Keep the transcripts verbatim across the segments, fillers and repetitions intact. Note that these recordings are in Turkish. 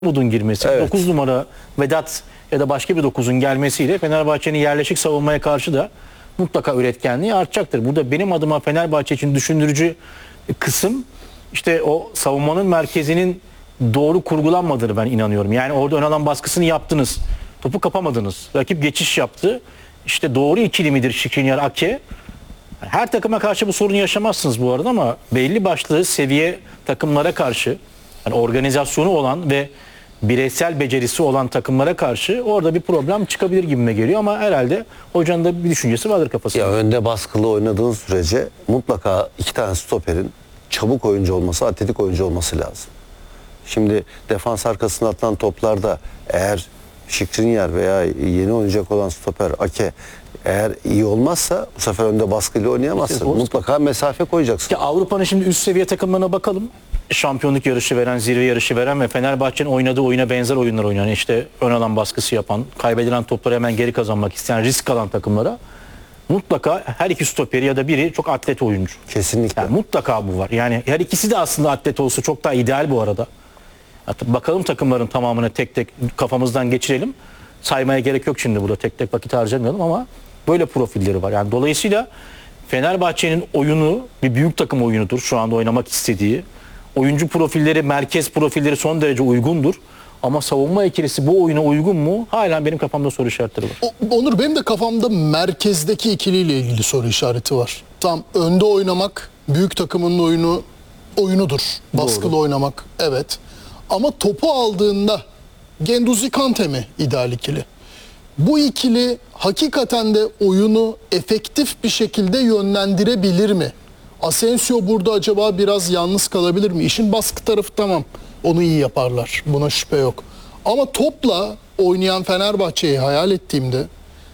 Umut'un girmesi, Evet. dokuz numara Vedat ya da başka bir dokuzun gelmesiyle Fenerbahçe'nin yerleşik savunmaya karşı da mutlaka üretkenliği artacaktır. Burada benim adıma Fenerbahçe için düşündürücü kısım işte o savunmanın merkezinin doğru kurgulanmadığını ben inanıyorum. Yani orada ön alan baskısını yaptınız. Topu kapamadınız. Rakip geçiş yaptı. İşte doğru ikili midir Skriniar Ake? Her takıma karşı bu sorunu yaşamazsınız bu arada ama belli başlı seviye takımlara karşı, yani organizasyonu olan ve bireysel becerisi olan takımlara karşı orada bir problem çıkabilir gibime geliyor ama herhalde hocanın da bir düşüncesi vardır kafasında. Ya önde baskılı oynadığın sürece mutlaka iki tane stoperin çabuk oyuncu olması, atletik oyuncu olması lazım. Şimdi defans arkasına atılan toplarda eğer Skriniar veya yeni oynayacak olan stoper Ake eğer iyi olmazsa bu sefer önde baskıyla oynayamazsın. İşte mutlaka mesafe koyacaksın. Ki Avrupa'nın şimdi üst seviye takımlarına bakalım. Şampiyonluk yarışı veren, zirve yarışı veren ve Fenerbahçe'nin oynadığı oyuna benzer oyunlar oynayan, işte ön alan baskısı yapan, kaybedilen topları hemen geri kazanmak isteyen, risk alan takımlara mutlaka her iki stoperi ya da biri çok atlet oyuncu. Kesinlikle. Yani mutlaka bu var. Yani her ikisi de aslında atlet olsa çok daha ideal bu arada. Hatta bakalım takımların tamamını tek tek kafamızdan geçirelim. Saymaya gerek yok şimdi burada, tek tek vakit harcamayalım ama böyle profilleri var. Yani dolayısıyla Fenerbahçe'nin oyunu bir büyük takım oyunudur şu anda oynamak istediği. Oyuncu profilleri, merkez profilleri son derece uygundur. Ama savunma ikilisi bu oyuna uygun mu? Hala benim kafamda soru işaretleri var. O- Onur, benim de kafamda merkezdeki ikiliyle ilgili soru işareti var. Tam önde oynamak büyük takımın oyunu oyunudur. Baskılı oynamak, evet. Ama topu aldığında Guendouzi Kante mi ideal ikili? Bu ikili hakikaten de oyunu efektif bir şekilde yönlendirebilir mi? Asensio burada acaba biraz yalnız kalabilir mi? İşin baskı tarafı tamam. Onu iyi yaparlar. Buna şüphe yok. Ama topla oynayan Fenerbahçe'yi hayal ettiğimde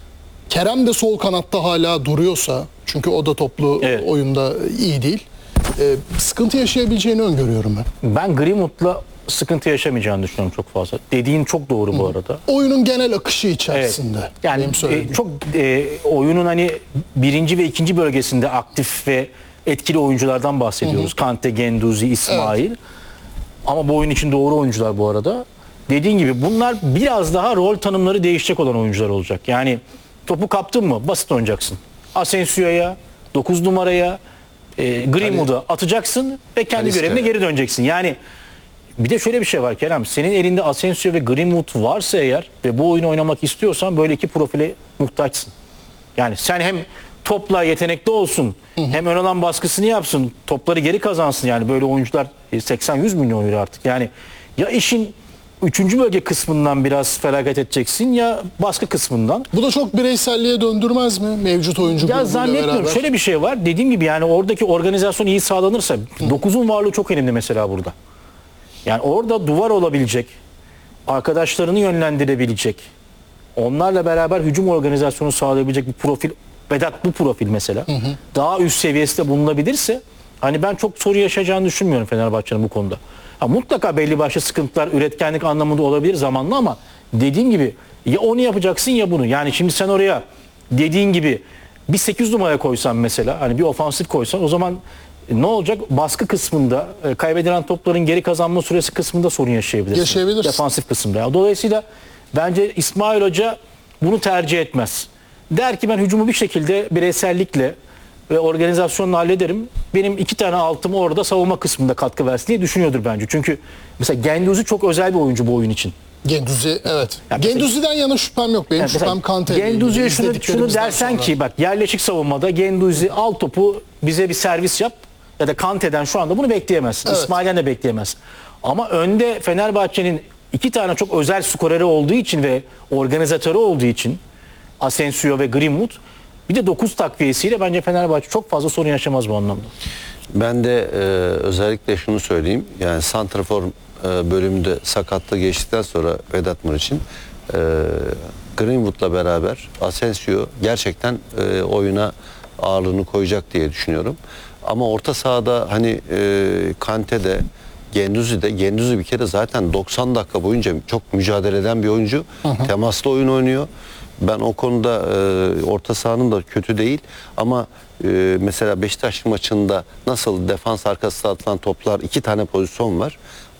Kerem de sol kanatta hala duruyorsa, çünkü o da toplu Evet. oyunda iyi değil. e, sıkıntı yaşayabileceğini öngörüyorum ben. Ben Greenwood'la sıkıntı yaşamayacağını düşünüyorum çok fazla. Dediğin çok doğru bu arada. Oyunun genel akışı içerisinde. Evet. Yani benim söylediğim. e, çok e, oyunun hani birinci ve ikinci bölgesinde aktif ve etkili oyunculardan bahsediyoruz. Kante, Guendouzi, İsmail. Ama bu oyun için doğru oyuncular bu arada. Dediğin gibi bunlar biraz daha rol tanımları değişecek olan oyuncular olacak. Yani topu kaptın mı basit oynayacaksın. Asensio'ya, dokuz numaraya, e, Greenwood'a atacaksın ve kendi Talisca. görevine geri döneceksin. Yani bir de şöyle bir şey var Kerem. Senin elinde Asensio ve Greenwood varsa eğer ve bu oyunu oynamak istiyorsan böyle iki profile muhtaçsın. Yani sen hem topla yetenekli olsun, hem ön alan baskısını yapsın, topları geri kazansın. Yani böyle oyuncular seksen yüz milyon euro artık. Yani ya işin üçüncü bölge kısmından biraz feragat edeceksin ya baskı kısmından. Bu da çok bireyselliğe döndürmez mi mevcut oyuncu Ya grubuyla zannetmiyorum. beraber? Şöyle bir şey var. Dediğim gibi yani oradaki organizasyon iyi sağlanırsa dokuzun varlığı çok önemli mesela burada. Yani orada duvar olabilecek, arkadaşlarını yönlendirebilecek, onlarla beraber hücum organizasyonu sağlayabilecek bir profil, Vedat bu profil mesela, hı hı. daha üst seviyesinde bulunabilirse hani ben çok soru yaşayacağını düşünmüyorum Fenerbahçe'nin bu konuda. Ha, mutlaka belli başlı sıkıntılar üretkenlik anlamında olabilir zamanla ama dediğim gibi ya onu yapacaksın ya bunu. Yani şimdi sen oraya dediğin gibi bir sekiz numara koysan mesela, hani bir ofansif koysan o zaman ne olacak? Baskı kısmında e, kaybedilen topların geri kazanma süresi kısmında sorun yaşayabilirsin. Yaşayabilirsin. Defansif kısımda. Yani dolayısıyla bence İsmail Hoca bunu tercih etmez. Der ki ben hücumu bir şekilde bireysellikle ve organizasyonla hallederim. Benim iki tane altım orada savunma kısmında katkı versin diye düşünüyordur bence. Çünkü mesela Guendouzi çok özel bir oyuncu bu oyun için. Guendouzi, evet. Ya Guendouzi'den yana şüphem yok. Benim Yani mesela şüphem Kante'yle. Guendouzi'ye şunu, şunu dersen sonra. ki bak yerleşik savunmada Guendouzi al topu bize bir servis yap ya da Kante'den şu anda bunu bekleyemezsin. Evet. İsmail'den de bekleyemezsin. Ama önde Fenerbahçe'nin iki tane çok özel skoreri olduğu için ve organizatörü olduğu için Asensio ve Greenwood bir de dokuz takviyesiyle bence Fenerbahçe çok fazla sorun yaşamaz bu anlamda. Ben de e, özellikle şunu söyleyeyim. Yani santrafor e, bölümünde sakatlığı geçtikten sonra Vedat Muriç'in e, Greenwood'la beraber Asensio gerçekten e, oyuna ağırlığını koyacak diye düşünüyorum. Ama orta sahada hani e, Kante'de, Guendouzi'de, Guendouzi bir kere zaten doksan dakika boyunca çok mücadele eden bir oyuncu. Hı hı. Temaslı oyun oynuyor. Ben o konuda e, orta sahanın da kötü değil ama e, mesela Beşiktaş maçında nasıl defans arkasına atılan toplar iki tane pozisyon var.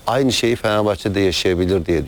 aynı şeyi Fenerbahçe'de yaşayabilir diye